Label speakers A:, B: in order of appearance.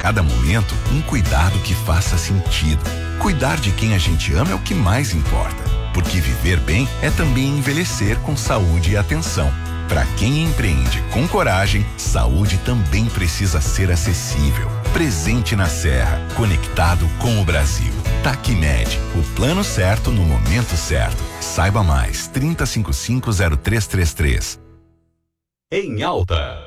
A: cada momento, um cuidado que faça sentido. Cuidar de quem a gente ama é o que mais importa. Porque viver bem é também envelhecer com saúde e atenção. Para quem empreende com coragem, saúde também precisa ser acessível. Presente na Serra, conectado com o Brasil. Tacmed, o plano certo no momento certo. Saiba mais, 30550333.
B: Em Alta.